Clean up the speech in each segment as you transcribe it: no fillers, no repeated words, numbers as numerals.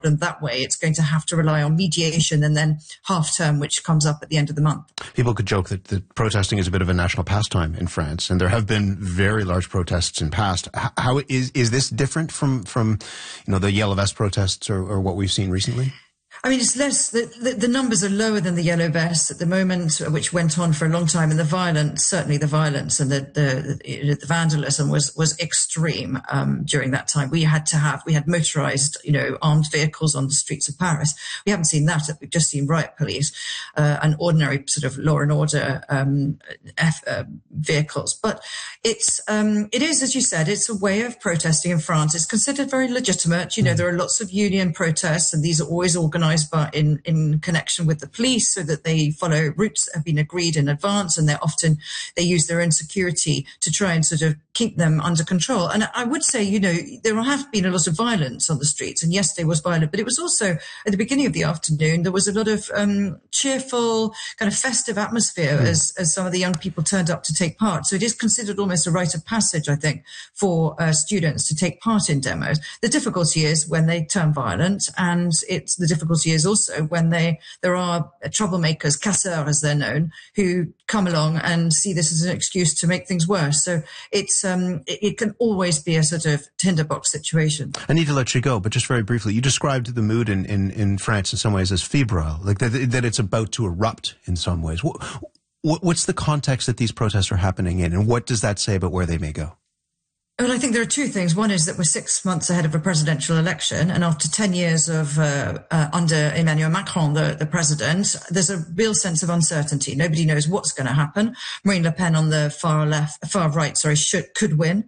that way, it's going to have to rely on mediation and then half term, which comes up at the end of the month. People could joke that protesting is a bit of a national pastime in France, and there have been very large protests in past. How is this different from the Yellow Vest protests or what we've seen recently? I mean, it's less, the numbers are lower than the Yellow Vests at the moment, which went on for a long time. And the violence and the vandalism was extreme, during that time. We had motorized, armed vehicles on the streets of Paris. We haven't seen that. We've just seen riot police, and ordinary sort of law and order, vehicles. But it is, as you said, it's a way of protesting in France. It's considered very legitimate. There are lots of union protests, and these are always organized in connection with the police, so that they follow routes that have been agreed in advance, and they use their own security to try and sort of keep them under control. And I would say, there have been a lot of violence on the streets, and yesterday was violent, but it was also at the beginning of the afternoon, there was a lot of cheerful kind of festive atmosphere as some of the young people turned up to take part. So it is considered almost a rite of passage, I think, for students to take part in demos. The difficulty is when they turn violent, and the difficulty is also when there are troublemakers, casseurs as they're known, who come along and see this as an excuse to make things worse. So it can always be a sort of tinderbox situation. I need to let you go, but just very briefly, you described the mood in France in some ways as febrile, like that it's about to erupt in some ways. What's the context that these protests are happening in, and what does that say about where they may go? Well, I think there are two things. One is that we're 6 months ahead of a presidential election, and after 10 years of under Emmanuel Macron, the president, there's a real sense of uncertainty. Nobody knows what's going to happen. Marine Le Pen on the far right, could win.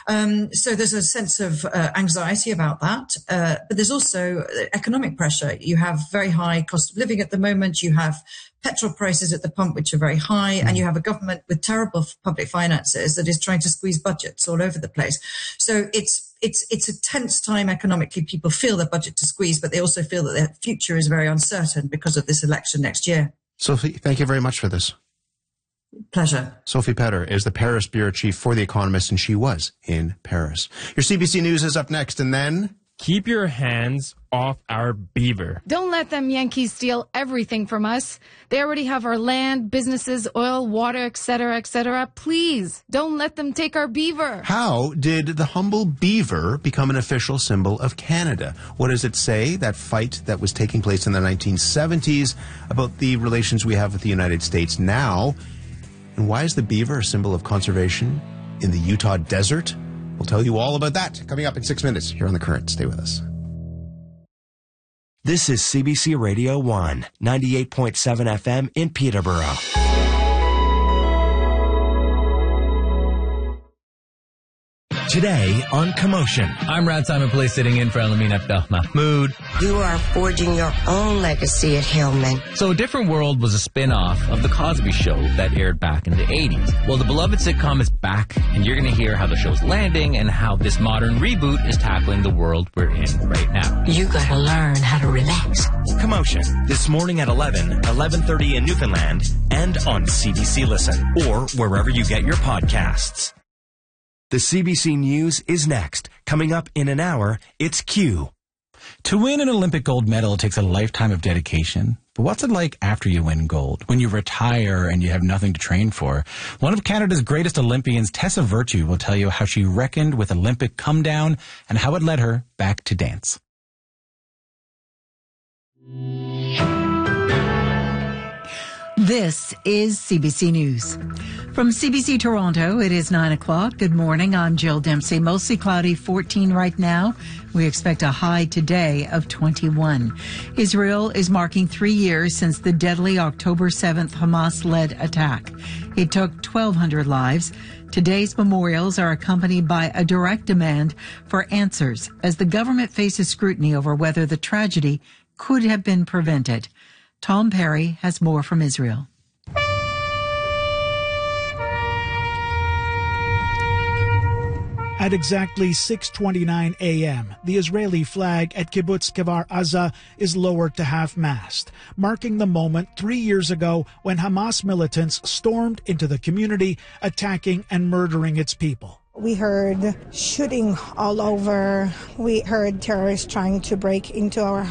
So there's a sense of anxiety about that. But there's also economic pressure. You have very high cost of living at the moment. You have petrol prices at the pump, which are very high, and you have a government with terrible public finances that is trying to squeeze budgets all over the place. So it's a tense time economically. People feel their budget to squeeze, but they also feel that their future is very uncertain because of this election next year. Sophie, thank you very much for this. Pleasure. Sophie Petter is the Paris bureau chief for The Economist, and she was in Paris. Your CBC News is up next, and then... Keep your hands off our beaver. Don't let them Yankees steal everything from us. They already have our land, businesses, oil, water, etc., etc. Please, don't let them take our beaver. How did the humble beaver become an official symbol of Canada? What does it say, that fight that was taking place in the 1970s, about the relations we have with the United States now? And why is the beaver a symbol of conservation in the Utah desert? We'll tell you all about that coming up in 6 minutes here on The Current. Stay with us. This is CBC Radio 1, 98.7 FM in Peterborough. Today on Commotion. I'm Rad Simon Police sitting in for Elamin Abdel Mahmoud. You are forging your own legacy at Hillman. So A Different World was a spin-off of The Cosby Show that aired back in the 80s. Well, the beloved sitcom is back, and you're going to hear how the show's landing and how this modern reboot is tackling the world we're in right now. You gotta learn how to relax. Commotion, this morning at 11:30 in Newfoundland, and on CBC Listen, or wherever you get your podcasts. The CBC News is next. Coming up in an hour, it's Q. To win an Olympic gold medal takes a lifetime of dedication. But what's it like after you win gold, when you retire and you have nothing to train for? One of Canada's greatest Olympians, Tessa Virtue, will tell you how she reckoned with Olympic come down and how it led her back to dance. This is CBC News. From CBC Toronto, it is 9 o'clock. Good morning. I'm Jill Dempsey. Mostly cloudy, 14 right now. We expect a high today of 21. Israel is marking 3 years since the deadly October 7th Hamas-led attack. It took 1,200 lives. Today's memorials are accompanied by a direct demand for answers as the government faces scrutiny over whether the tragedy could have been prevented. Tom Perry has more from Israel. At exactly 6:29 a.m., the Israeli flag at Kibbutz Kfar Aza is lowered to half-mast, marking the moment 3 years ago when Hamas militants stormed into the community, attacking and murdering its people. We heard shooting all over. We heard terrorists trying to break into our